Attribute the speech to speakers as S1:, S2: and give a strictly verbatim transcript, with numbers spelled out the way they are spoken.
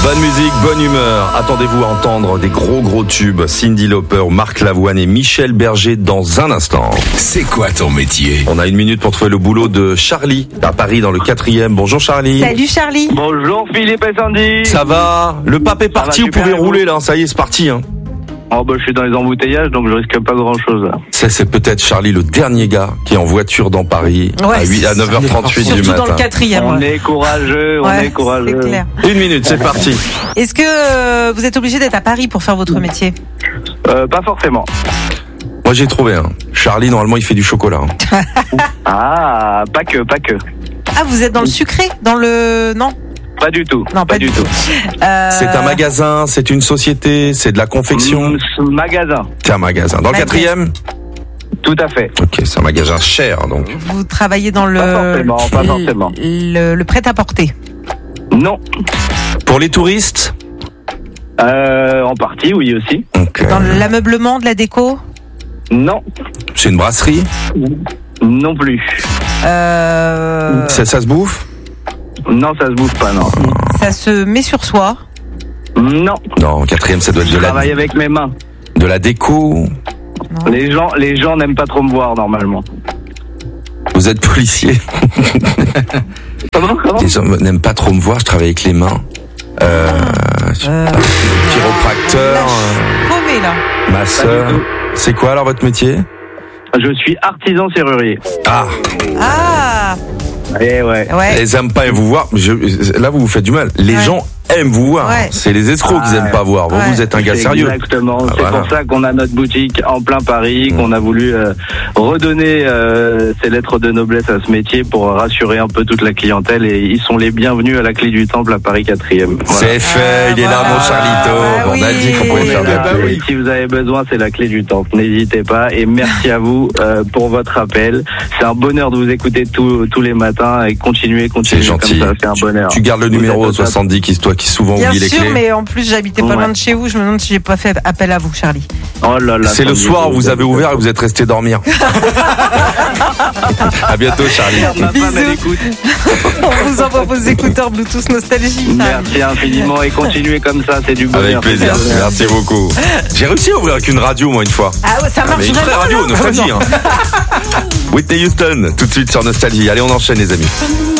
S1: Bonne musique, bonne humeur. Attendez-vous à entendre des gros gros tubes. Cyndi Lauper, Marc Lavoine et Michel Berger dans un instant.
S2: C'est quoi ton métier?
S1: On a une minute pour trouver le boulot de Charlie à Paris dans le quatrième. Bonjour Charlie.
S3: Salut Charlie.
S4: Bonjour Philippe et Sandy.
S1: Ça va? Le pape est parti,
S4: va,
S1: vous pouvez
S4: super,
S1: rouler là, ça y est, c'est parti. Hein.
S4: Oh bah je suis dans les embouteillages donc je risque pas grand chose là.
S1: Ça c'est peut-être Charlie le dernier gars qui est en voiture dans Paris
S3: Ouais,
S1: à, huit, à neuf heures trente-huit du
S3: Surtout
S1: matin.
S3: dans le quatrième.
S4: On
S3: ouais.
S4: est courageux, on
S3: Ouais,
S4: est courageux.
S3: c'est clair.
S1: Une minute, c'est parti.
S3: Est-ce que euh, vous êtes obligé d'être à Paris pour faire votre métier?
S4: Euh, pas forcément.
S1: Moi j'ai trouvé un. Charlie normalement il fait du chocolat. Hein.
S4: Ah, pas que, pas que.
S3: Ah, vous êtes dans le sucré? Dans le... Non
S4: Pas du tout.
S3: Non, pas,
S4: du tout.
S3: Euh,
S1: C'est un magasin, c'est une société, c'est de la confection.
S4: Mm, ce magasin.
S1: C'est un magasin. Dans le
S3: Magasin.
S1: quatrième?
S4: Tout à fait.
S1: Ok, c'est un magasin cher donc.
S3: Vous travaillez dans le...
S4: Pas forcément, pas forcément.
S3: Le, le prêt-à-porter.
S4: Non.
S1: Pour les touristes?
S4: Euh, en partie, oui aussi.
S1: Ok.
S3: Dans l'ameublement, de la déco?
S4: Non.
S1: C'est une brasserie?
S4: Non plus.
S3: Euh,
S1: Ça, ça se bouffe?
S4: Non, ça se bouffe pas, non.
S3: ça se met sur soi?
S4: Non.
S1: Non, quatrième ça doit être
S4: Je
S1: de la,
S4: travaille avec mes mains.
S1: de la déco.
S3: Non.
S4: Les gens, les gens n'aiment pas trop me voir normalement.
S1: Vous êtes policier.
S4: Comment, comment?
S1: Les gens n'aiment pas trop me voir, je travaille avec les mains. Euh,
S3: Euh,
S1: chiropracteur,
S3: là, je suis paumée, là.
S1: euh, masseur.
S4: Pas du tout.
S1: C'est quoi alors votre métier?
S4: Je suis artisan serrurier.
S1: Ah,
S3: Ah
S4: Eh ouais.
S3: ouais.
S1: ils aiment pas vous voir. Je- là vous vous faites du mal. Les
S3: Ouais.
S1: gens aiment vous voir.
S3: Ouais.
S1: C'est les escrocs qui
S4: Ah,
S1: aiment pas voir. Vous,
S3: ouais.
S1: vous êtes un gars
S4: C'est
S1: sérieux.
S4: Exactement.
S1: Ah,
S4: c'est
S1: voilà.
S4: pour ça qu'on a notre boutique en plein Paris,
S1: Mm.
S4: qu'on a voulu euh, redonner euh, ces lettres de noblesse à ce métier pour rassurer un peu toute la clientèle. Et ils sont les bienvenus à la clé du temple à Paris quatrième. Voilà.
S1: C'est fait,
S3: Ah,
S1: il est là
S3: voilà.
S1: mon Charlito.
S3: Bah
S1: On a
S3: oui.
S1: dit qu'on pouvait faire de la
S4: Ah,
S1: pub.
S4: oui, si vous avez besoin, c'est la clé du temple. N'hésitez pas. Et merci à vous euh, pour votre appel. C'est un bonheur de vous écouter tous tous les matins et continuer,
S1: C'est
S4: continuer
S1: gentil.
S4: comme ça. C'est un
S1: Tu-
S4: bonheur.
S1: Tu, gardes le
S4: Vous
S1: numéro
S4: êtes au top.
S1: soixante-dix qui toi qui souvent
S3: Bien
S1: oublie les
S3: sûr,
S1: clés.
S3: mais en plus j'habitais pas
S4: Ouais.
S3: loin de chez vous. Je me demande si j'ai pas fait appel à vous, Charlie.
S4: Oh là là.
S1: C'est le
S4: Sandy,
S1: soir où vous avez ouvert et vous êtes resté dormir. À bientôt Charlie.
S4: Ma femme,
S3: Bisous.
S4: elle écoute.
S3: On vous envoie vos écouteurs Bluetooth Nostalgie. Charlie.
S4: Merci infiniment et continuez comme ça, c'est du bonheur.
S1: Avec plaisir.
S4: C'est du bonheur.
S1: Merci beaucoup. J'ai réussi à ouvrir avec une radio moi une fois.
S3: Ah ouais, ça
S1: Ah,
S3: marche
S1: mais une vraie
S3: vraiment,
S1: radio,
S3: là
S1: Nostalgie. Hein. Whitney Houston, tout de suite sur Nostalgie. Allez, on enchaîne les amis.